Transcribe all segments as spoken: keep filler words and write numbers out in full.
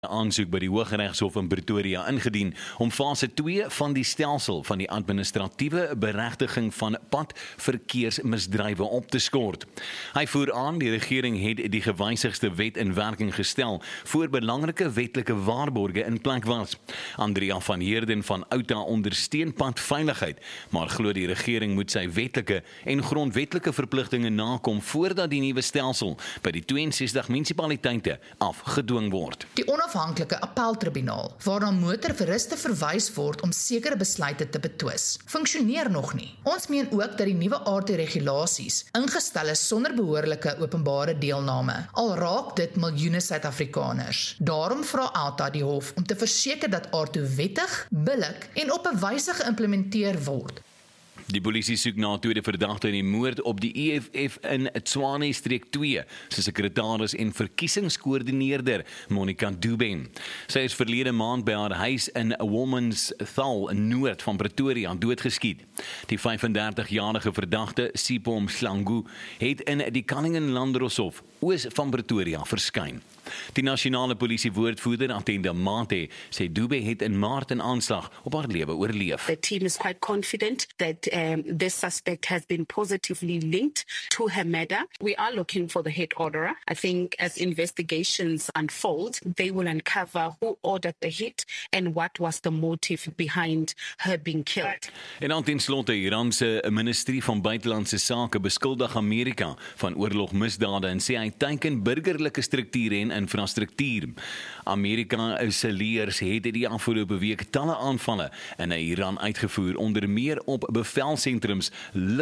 Aansoek by die Hooggeregshof in Pretoria ingedien om fase twee van die stelsel van die administratiewe beregtiging van padverkeersmisdrywe op te skort. Hy voer aan die regering het die gewysigde wet in werking gestel voor belangrike wetlike waarborge in plek was. Andrea van Heerden van Outa ondersteun padveiligheid, maar glo die regering moet sy wetlike en grondwetlike verpligtinge nakom voordat die nuwe stelsel by die twee en sestig munisipaliteite afgedwing word. Die onafhanklike appeltribunaal, waarna motorverriste verwys word om sekere besluite te betwis, funksioneer nog nie. Ons meen ook dat die nuwe aard die regulasies ingestel is sonder behoorlike openbare deelname, al raak dit miljoene Suid-Afrikaners. Daarom vra Outa die hof om te verseker dat aard wettig, billik en op 'n wyse geïmplementeer word. Die polisie soek na tweede verdagte in die moord op die E F F in Tshwane streek twee, sy sekretaris en verkiesingskoördineerder Monica Dube. Sy is verlede maand by haar huis in Wolmansthal in noord van Pretoria doodgeskiet. Die vyf-en-dertig-jarige verdagte, Sipho Mhlangu, het in die Koninginlandroshof oos van Pretoria verskyn. Die nasionale polisiewoordvoerder Atenda Mate sê Dube het in Maart 'n aanslag op haar lewe oorleef. The team is quite confident that um, this suspect has been positively linked to her murder. We are looking for the head orderer. I think as investigations unfold, they will uncover who ordered the hit and what was the motive behind her being killed. En dan ten slotte, Iran se ministerie van buitelandse sake beskuldig Amerika van oorlogmisdade en sê hy teiken burgerlike strukture en infrastruktuur. Amerika se leers het die afgelope week talle aanvalle in Iran uitgevoer, onder meer op bevelsentrums,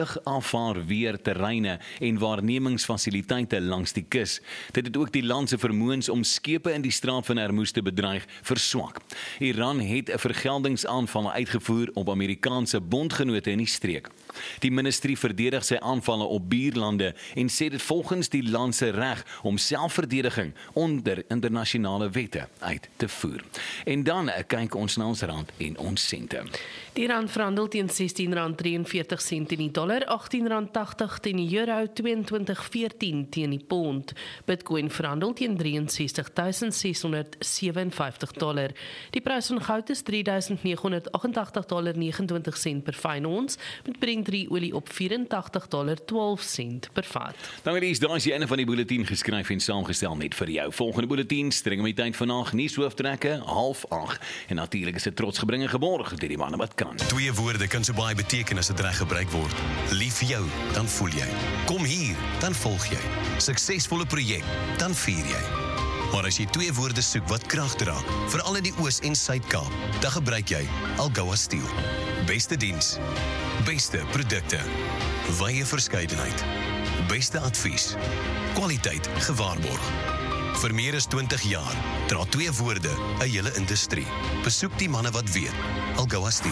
lugafvaarweerterreine en waarnemingsfasiliteite langs die kus. Dit het ook die land se vermoëns om skepe in die straat van Hormuz te bedreig verswak. Iran het 'n vergeldingsaanvalle uitgevoer op Amerikaanse bondgenote in die streek. Die ministerie verdedig sy aanvalle op buurlande en sê dit volgens die land se reg om selfverdediging onder internasionale wette uit te voer. En dan kyk ons na ons rand en ons sente. Die rand verhandel teen sestien rand drieënveertig sent in die dollar, agttien rand tagtig teen die euro, tweeëntwintig veertien teen die pond. Bitcoin verhandel teen drie en sestig tuisend ses honderd vyf en vyftig dollar. Die prys van goud is drie duisend nege honderd agt en agtig dollar negenentwintig sent per fyn ons, met Brent drie olie op vyf en agtig dollar twaalf sent per vat. Dan is daar is die einde van die bulletin geskryf en saamgestel net vir jou. Volgende bulletin, streng my tyd vanaand, nuushooftrekke, half agt. En natuurlik is dit trots gebring en geborg deur die manne wat kan. Twee woorde kan so baie beteken as dit reg gebruik word. Lief jou, dan voel jy. Kom hier, dan volg jy. Suksesvolle projek, dan vier jy. Maar as jy twee woorde soek wat krag dra, veral in die Oos- en Suid-Kaap, dan gebruik jy Algoa Steel. Beste diens, beste produkte, wye verskeidenheid, beste advies, kwaliteit gewaarborg. Vir meer as twintig jaar dra twee woorde 'n hele industrie. Besoek die manne wat weet. Algoa Steel.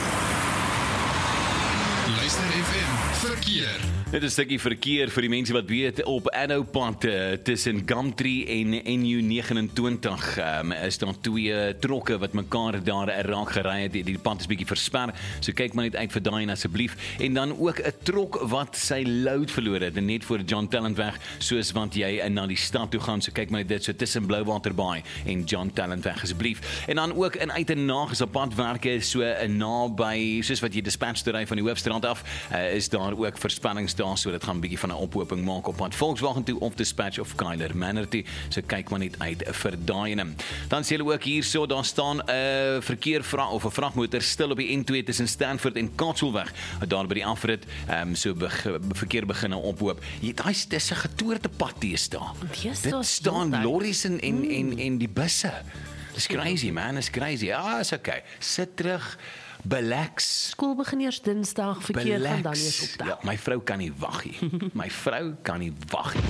Luister F M verkeer. Dit is 'n stukkie verkeer vir die mense wat weet op Addo-pad uh, tussen Gumtree en N U negenentwintig um, is daar twee trokke wat mekaar daar raak gery het. Die, die pad is bietjie versper, so kyk maar net uit vir daai asseblief. En dan ook 'n trok wat sy load verloor het net voor John Tallentweg, soos want jy uh, na die stad toe gaan, so kyk maar net dit so tussen Blouwaterbaai en John Tallentweg asseblief. En dan ook in uit en na is op padwerke so uh, naby, soos wat jy dispatch te ry van die Hoofstraat af, uh, is daar ook verspannings daar, so dit gaan 'n bietjie van 'n ophoping maak op pad Volkswagen toe of Dispatch of Kyler Manor toe, so kyk maar net uit vir daai ene. Dan sê hulle ook hier so, daar staan 'n uh, verkeer vra of 'n vragmotor stil op die N twee tussen Stanford en Kaatsheuweg, daar by die afrit, um, so be verkeer begin nou ophoop. Daai is 'n getoorde pad teestaan. Dit staan lorries en en, mm. en en die busse. Dis crazy man, dis crazy. Ah, is okay. Sit terug. Relax. Skool begin eers Dinsdag, verkeer gaan dan eers opdag. Ja, my vrou kan nie wag nie. My vrou kan nie wag nie.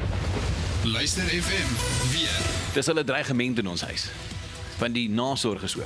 Luister F M weer. Dis hulle dreigement in ons huis. Van die nasorg is oop.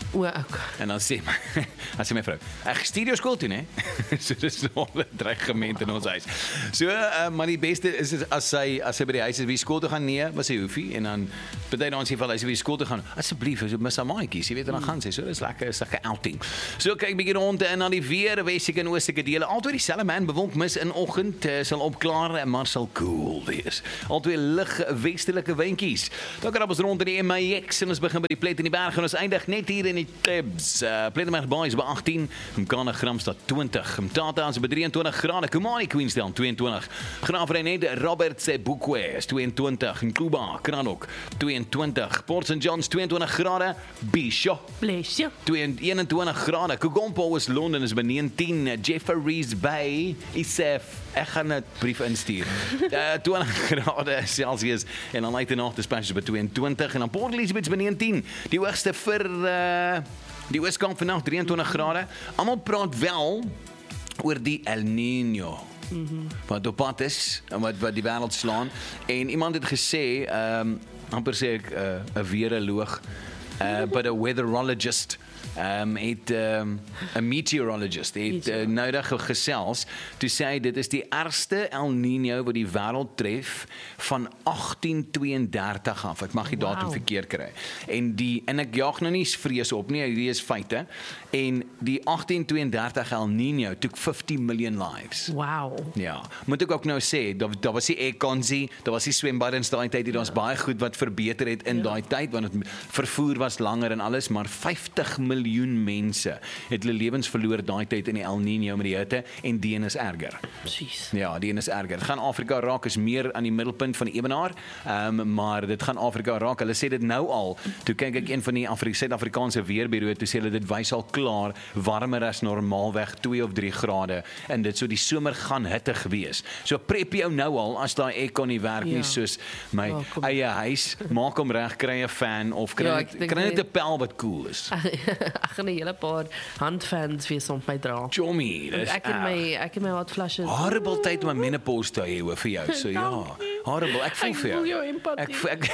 O, ok. En dan sê my, dan sê my vrou, ek stuur jou skool toe, né? So dis nog 'n dreigement in ons huis. So, uh, maar die beste is as sy as sy by die huis is, wie skool toe gaan, nee, maar sy hoefie en dan party dan sê vir hy sê wie skool toe gaan. Asseblief, as jy mis aan maatjies, jy weet dan gaan sy. So dis lekker, is lekker outing. So kyk bietjie rond en dan die weer, westelike en oostelike dele. Altyd dieselfde man bewolk mis in oggend uh, sal opklaar en maar sal koel wees. Altyd lig westelike windjies. Dan kan ons rond in die M I X en ons begin by die Plet in die berg en ons eindig net hier in die Klebs. Uh, Plettenberg Boys by agttien, Mkana Gramstad twintig, Mtata ons by drieëntwintig grade, Kumani Queenstown tweeëntwintig, Graafrenet Robert Sebukwe is tweeëntwintig, Nkuba Kranok tweeëntwintig, Port Saint John's tweeëntwintig grade, Bisho Bless you. eenentwintig grade, Kugompo is Londen is by negentien, Jeffreys Bay is uh, ek gaan 'n brief instuur. Uh, twintig grade Celsius en dan lyk dit nog Dispatches by tweeëntwintig en dan Port Elizabeth by negentien. Die hoogste vir uh, die Ooskamp vandag drieëntwintig grade. Almal praat wel oor die El Niño. Mm-hmm. Wat op pad is en wat wat die wêreld slaan en iemand het gesê ehm um, amper sê ek 'n uh, 'n weeroloog uh, but a weatherologist Um, het um, 'n meteorologist het uh, noudag gesels toe sê hy dit is die ergste El Niño wat die wêreld tref van agttien tweeëndertig af. Ek mag die datum wow. verkeerd kry. En die en ek jaag nou nie vrees op nie, hierdie is feite. En die agttien tweeëndertig El Niño took fifty million lives. Wow. Ja, moet ek ook nou sê, daar daar was die airconsie, daar was die swembaddens daai tyd, dit was baie goed wat verbeter het in ja. daai tyd want het vervoer was langer en alles, maar vyftig miljoen mense het hulle lewens verloor daai tyd in die El Niño met die hitte en die een is erger. Presies. Ja, die een is erger. Dit gaan Afrika raak is meer aan die middelpunt van die ewenaar, um, maar dit gaan Afrika raak. Hulle sê dit nou al. Toe kyk ek een van die Afri- Suid-Afrikaanse weerbureau toe sê hulle dit wys al klaar warmer as normaalweg twee of drie grade en dit so die somer gaan hittig wees. So prep jou nou al as daai aircon nie werk ja. nie soos my oh, eie huis, maak hom reg, kry 'n fan of kry ja, net, kry net 'n pel wat cool is. Ek gaan 'n hele paar handfans wees om my dra. Jommy, dis ek en my ek en my hot flashes. Horrible tyd om 'n menopause te hê vir jou. So ja, horrible. Ek voel vir jou. Ek voel jou empatie. Ek ek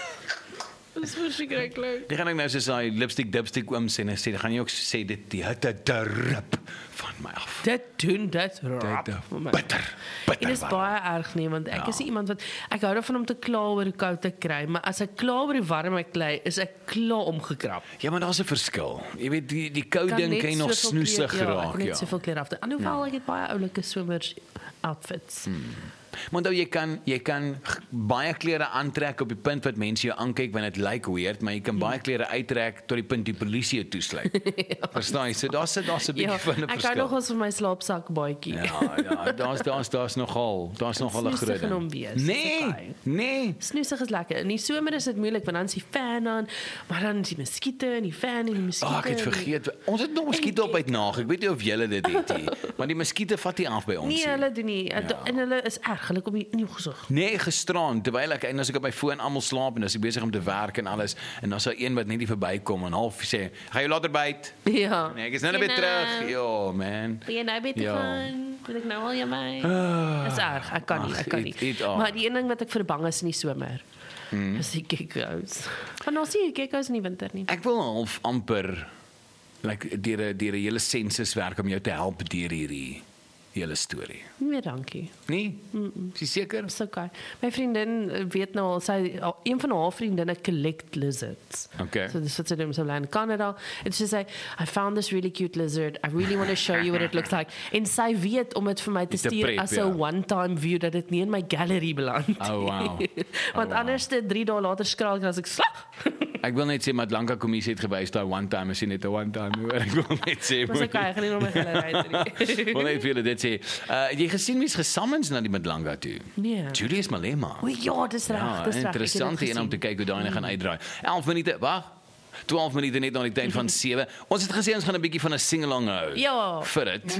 Dis verskriklik. Jy gaan ek nou soos daai lipstick dipstick ooms en sê, dan gaan jy ook sê dit die hitte drup van my af. Dit doen dit rap. Bitter. Bitter. En is baie erg nie want ek ja. is iemand wat ek hou daarvan om te kla oor hoe koud ek kry, maar as ek kla oor hoe warm ek kry, is ek klaar omgekrap. Ja, maar daar's 'n verskil. Jy weet die die koue ding kan jy nog snoesig ja, raak, ja. Ek kan net ja. soveel klere af. Alhoewel ja. ek het baie oulike somers outfits. Hmm. Maar nou jy kan jy kan baie klere aantrek op die punt wat mense jou aankyk wanneer dit lyk weird, maar jy kan baie klere uittrek tot die punt die polisie jou toesluit. ja. Verstaan jy? So daar's daar's 'n bietjie ja, van 'n verskil. Ek hou nog ons vir my slaapsak baadjie. Ja, ja, daar's daar's daar's nogal, daar's nogal 'n groot ding. Nee, okay. nee. Snoesig is lekker. In die somer is dit moeilik want dan is die fan aan, maar dan is die muskiete en die fan en die muskiete. Ag, oh, ek het vergeet. Die... Ons het nog muskiete op uit nag. Ek weet nie of julle dit het nie, maar die muskiete vat nie af by ons nie. Nee, hulle doen nie. Ja. En hulle is erg, hulle kom nie in jou gesig. Nee, gisteraan, terwyl ek en as ek op my foon almal slaap en as ek besig om te werk en alles en dan sou een wat net nie verbykom en half sê, "Gaan jy later byt?" Ja. Nee, ek is nou net weer terug. Ja, man. Wil jy nou beter ja. gaan? Wil ek nou al jy my? Dis erg, ek kan Ach, nie, ek kan nie. Eat, eat maar die een ding wat ek verbang is in die somer. Mm. Is die geckos. Want nou sien jy geckos in die winter nie. Ek wil half amper like deur 'n deur 'n hele sensus werk om jou te help deur hierdie hele storie. Nee, dankie. Nee? Is jy seker? Dis okay. My vriendin weet nou al, sy een van haar vriendinne collect lizards. Okay. So dis wat sy doen so in Canada. And she say, I found this really cute lizard. I really want to show you what it looks like. En sy weet om dit vir my te stuur prep, as 'n ja. one-time view dat dit nie in my gallery beland. Oh wow. Want oh, anders te drie dae later skraal ek as ek slag. Ek wil net sê Madlanka kommissie het gewys daai one time is nie net 'n one time hoor. Ek wil net sê. Dis okay, ek gaan nie nog my galery toe. Wil net vir julle dit sê. Uh jy gesien wie's gesammens na die Madlanka toe? Nee. Julius Malema. O ja, dis reg, ja, dis reg. Interessant hier om te kyk hoe daai gaan uitdraai. elf minute, wag. twaalf minute net na die tyd van sewe. Ons het gesê ons gaan 'n bietjie van 'n sing-along hou. Ja. Vir dit.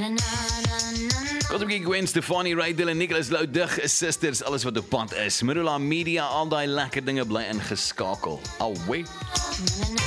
Kom op, Gwen Stefani, Ray Dillon, Nicholas Lou, Dig Sisters, alles wat op pad is. Marula Media, al daai lekker dinge bly ingeskakel. Alweer.